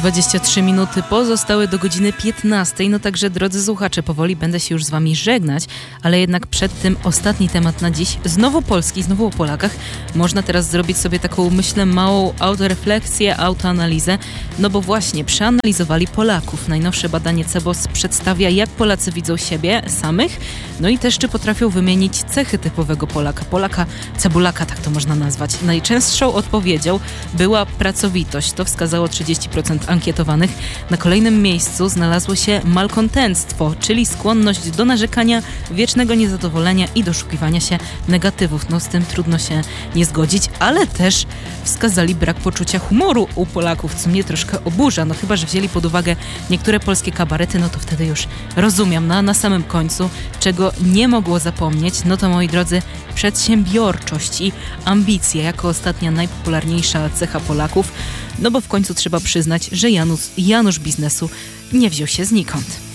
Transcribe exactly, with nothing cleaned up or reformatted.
dwadzieścia trzy minuty pozostały do godziny piętnastej. No także, drodzy słuchacze, powoli będę się już z wami żegnać, ale jednak przed tym ostatni temat na dziś. Znowu Polski, znowu o Polakach. Można teraz zrobić sobie taką, myślę, małą autorefleksję, autoanalizę, no bo właśnie przeanalizowali Polaków. Najnowsze badanie Cebos przedstawia, jak Polacy widzą siebie samych, no i też czy potrafią wymienić cechy typowego Polaka. Polaka, cebulaka, tak to można nazwać. Najczęstszą odpowiedzią była pracowitość. To wskazało trzydzieści procent ankietowanych. Na kolejnym miejscu znalazło się malkontenstwo, czyli skłonność do narzekania, wiecznego niezadowolenia i doszukiwania się negatywów. No z tym trudno się nie zgodzić, ale też wskazali brak poczucia humoru u Polaków, co mnie troszkę oburza. No chyba że wzięli pod uwagę niektóre polskie kabarety, no to wtedy już rozumiem. No a na samym końcu, czego nie mogło zapomnieć, no to moi drodzy, przedsiębiorczość i ambicje jako ostatnia najpopularniejsza cecha Polaków. No bo w końcu trzeba przyznać, że Janusz, Janusz biznesu nie wziął się znikąd.